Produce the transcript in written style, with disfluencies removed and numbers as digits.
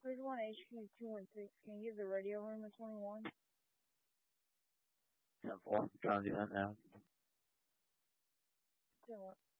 Bridgewater HQ 213. Can you give the radio room at 21? 10-4. Trying to do that now. 10-1.